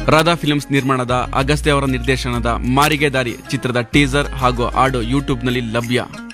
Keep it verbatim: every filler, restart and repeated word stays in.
Radha films ನಿರ್ಮಾಣದ ಅಗಸ್ತ್ಯ ಅವರ ನಿರ್ದೇಶನದ ಮಾರಿಗೆ ದಾರಿ ಚಿತ್ರದ ಟೀಸರ್ ಹಾಗೂ ಆಡಿಯೋ ಯೂಟ್ಯೂಬ್ನಲ್ಲಿ ಲಭ್ಯ.